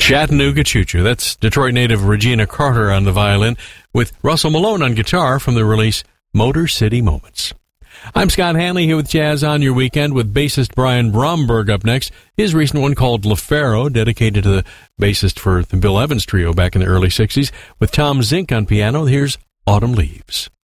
Chattanooga Choo Choo. That's Detroit native Regina Carter on the violin with Russell Malone on guitar from the release Motor City Moments. I'm Scott Hanley here with Jazz on Your Weekend with bassist Brian Bromberg up next. His recent one called LaFaro, dedicated to the bassist for the Bill Evans Trio back in the early 60s. With Tom Zink on piano, here's Autumn Leaves.